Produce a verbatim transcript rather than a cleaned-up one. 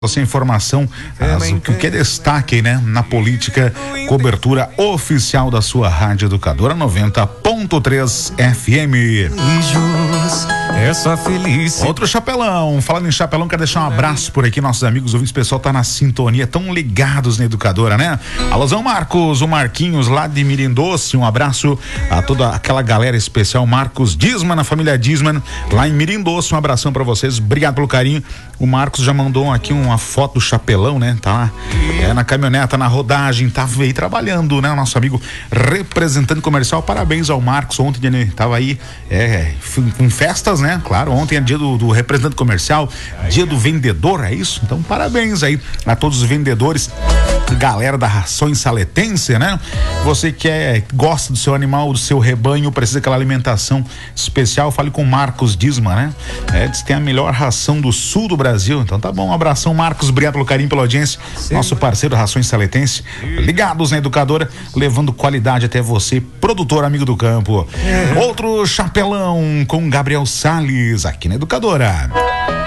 Essa informação, as, o que é destaque, né, na política, cobertura oficial da sua Rádio Educadora noventa ponto três F M. Essa felicidade. Outro chapelão, falando em chapelão, quero deixar um abraço por aqui, nossos amigos ouvintes, o pessoal tá na sintonia, tão ligados na Educadora, né? Alôzão Marcos, o Marquinhos lá de Mirim Doce, um abraço a toda aquela galera especial, Marcos Disman, a família Disman, lá em Mirim Doce, um abração pra vocês, obrigado pelo carinho. O Marcos já mandou aqui uma foto do chapelão, né? Tá é, na caminhoneta, na rodagem, tá aí trabalhando, né? O nosso amigo representante comercial, parabéns ao Marcos, ontem ele tava aí é, com festas, né? Claro, ontem é dia do, do representante comercial, dia do vendedor, é isso? Então parabéns aí a todos os vendedores, galera da Rações Saletense, né? Você que é, gosta do seu animal, do seu rebanho, precisa daquela alimentação especial, fale com o Marcos Disman, né? É, diz que tem a melhor ração do sul do Brasil, então tá bom, um abração Marcos, obrigado pelo carinho, pela audiência, sim, nosso parceiro Rações Saletense, ligados na Educadora, levando qualidade até você, produtor amigo do campo. É. Outro chapelão com Gabriel Salles aqui na Educadora.